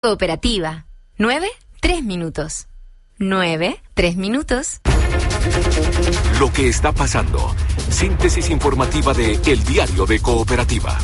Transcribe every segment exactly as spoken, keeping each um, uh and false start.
Cooperativa. Nueve, tres minutos. Nueve, tres minutos. Lo que está pasando. Síntesis informativa de El Diario de Cooperativa.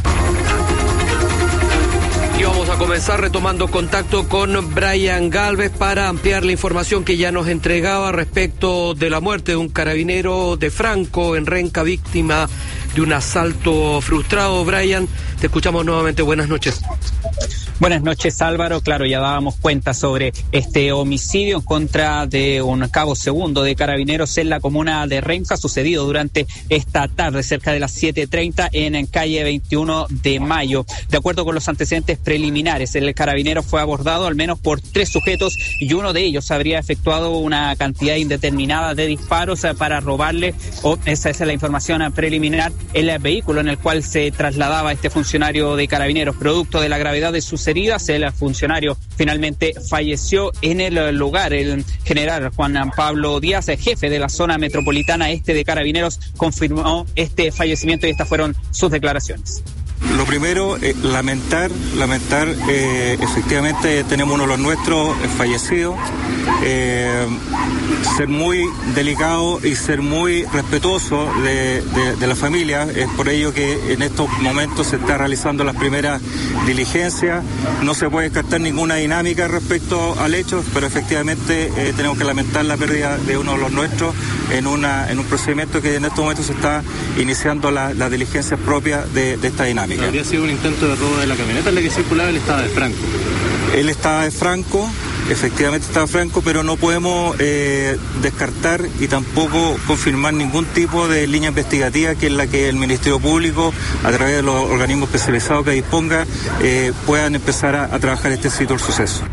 Y vamos a comenzar retomando contacto con Brian Galvez para ampliar la información que ya nos entregaba respecto de la muerte de un carabinero de Franco en Renca, víctima de un asalto frustrado. Brian, te escuchamos nuevamente. Buenas noches. Buenas noches, Álvaro. Claro, ya dábamos cuenta sobre este homicidio en contra de un cabo segundo de carabineros en la comuna de Renca, sucedido durante esta tarde, cerca de las siete treinta, en calle veintiuno de mayo. De acuerdo con los antecedentes preliminares, el carabinero fue abordado al menos por tres sujetos y uno de ellos habría efectuado una cantidad indeterminada de disparos para robarle, o esa es la información preliminar, el vehículo en el cual se trasladaba este funcionario de carabineros. Producto de la gravedad de sus heridas, el funcionario finalmente falleció en el lugar. El general Juan Pablo Díaz, jefe de la zona metropolitana este de Carabineros, confirmó este fallecimiento y estas fueron sus declaraciones. Lo primero, eh, lamentar, lamentar, eh, efectivamente tenemos uno de los nuestros eh, fallecido, eh, ser muy delicado y ser muy respetuoso de, de, de la familia. Es por ello que en estos momentos se está realizando las primeras diligencias. No se puede descartar ninguna dinámica respecto al hecho, pero efectivamente eh, tenemos que lamentar la pérdida de uno de los nuestros en una en un procedimiento que en estos momentos se está iniciando las la diligencias propias de, de esta dinámica. ¿Habría sido un intento de robo de la camioneta en la que circulaba? Él estaba de Franco. Él estaba de Franco, efectivamente estaba Franco, pero no podemos eh, descartar y tampoco confirmar ningún tipo de línea investigativa que es la que el Ministerio Público, a través de los organismos especializados que disponga, eh, puedan empezar a, a trabajar este sitio del suceso.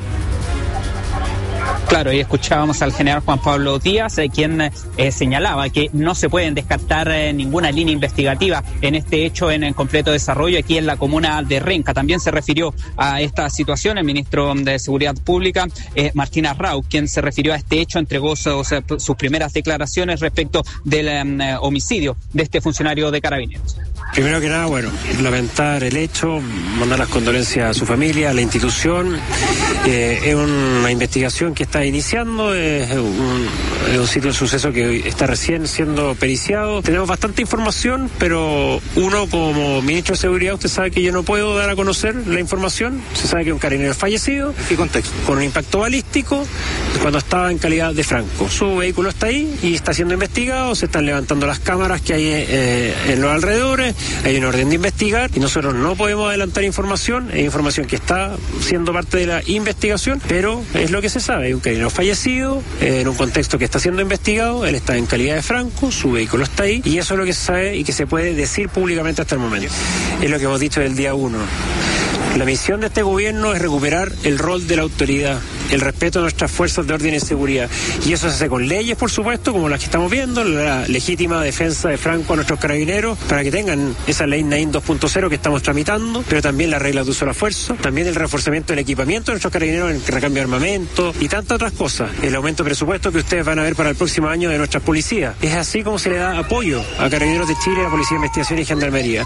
Claro, y escuchábamos al general Juan Pablo Díaz, eh, quien eh, señalaba que no se pueden descartar eh, ninguna línea investigativa en este hecho en, en completo desarrollo aquí en la comuna de Renca. También se refirió a esta situación el ministro de Seguridad Pública, eh, Martín Arrau, quien se refirió a este hecho, entregó sus, sus primeras declaraciones respecto del eh, homicidio de este funcionario de Carabineros. Primero que nada, bueno, lamentar el hecho, mandar las condolencias a su familia, a la institución. Eh, es una investigación que está iniciando, es un, es un sitio de suceso que está recién siendo periciado. Tenemos bastante información, pero uno como ministro de Seguridad, usted sabe que yo no puedo dar a conocer la información. Se sabe que un carabinero fallecido. ¿Qué contexto? Con un impacto balístico cuando estaba en calidad de Franco. Su vehículo está ahí y está siendo investigado, se están levantando las cámaras que hay eh, en los alrededores. Hay una orden de investigar y nosotros no podemos adelantar información, es información que está siendo parte de la investigación, pero es lo que se sabe, hay un carabinero fallecido eh, en un contexto que está siendo investigado, él está en calidad de Franco, su vehículo está ahí y eso es lo que se sabe y que se puede decir públicamente hasta el momento. Es lo que hemos dicho del día uno. La misión de este gobierno es recuperar el rol de la autoridad, el respeto a nuestras fuerzas de orden y seguridad. Y eso se hace con leyes, por supuesto, como las que estamos viendo, la legítima defensa de Franco a nuestros carabineros, para que tengan esa ley Naín dos punto cero que estamos tramitando, pero también las reglas de uso de la fuerza, también el reforzamiento del equipamiento de nuestros carabineros, el recambio de armamento y tantas otras cosas. El aumento de presupuesto que ustedes van a ver para el próximo año de nuestras policías. Es así como se le da apoyo a Carabineros de Chile, a la Policía de Investigación y Gendarmería.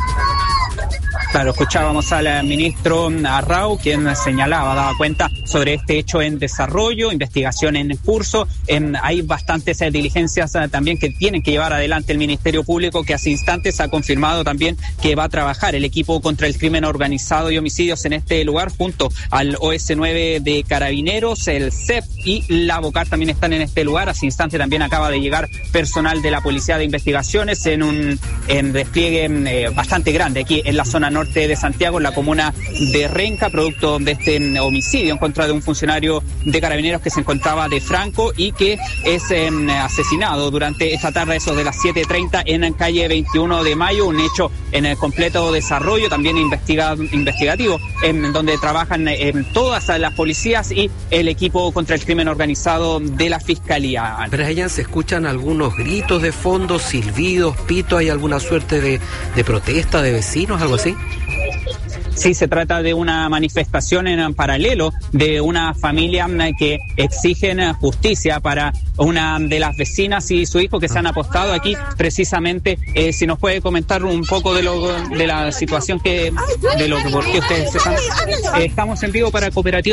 Claro, escuchábamos al ministro Arrau, quien señalaba, daba cuenta sobre este hecho en desarrollo, investigación en curso. En, hay bastantes eh, diligencias eh, también que tienen que llevar adelante el Ministerio Público, que hace instantes ha confirmado también que va a trabajar el equipo contra el crimen organizado y homicidios en este lugar, junto al O S nueve de Carabineros, el C E P y la Bocar también están en este lugar. Hace instante también acaba de llegar personal de la Policía de Investigaciones en un en despliegue eh, bastante grande aquí en la zona norte de Santiago, en la comuna de Renca, producto de este homicidio en contra de un funcionario de Carabineros que se encontraba de Franco y que es eh, asesinado durante esta tarde, eso de las siete treinta, en calle veintiuno de mayo, un hecho en el completo desarrollo, también investiga, investigativo, en donde trabajan en todas las policías y el equipo contra el crimen organizado de la Fiscalía. Brian, se escuchan algunos gritos de fondo, silbidos, pito, ¿hay alguna suerte de, de protesta de vecinos, algo así? Sí, se trata de una manifestación en paralelo de una familia que exigen justicia para una de las vecinas y su hijo que se han apostado aquí precisamente. Eh, si nos puede comentar un poco de lo de la situación que de lo que por qué ustedes están. Eh, estamos en vivo para Cooperativa.